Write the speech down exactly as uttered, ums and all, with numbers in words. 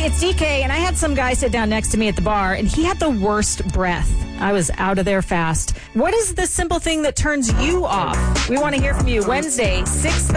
it's D K, and I had some guy sit down next to me at the bar, and he had the worst breath. I was out of there fast. What is the simple thing that turns you off? We want to hear from you. Wednesday, six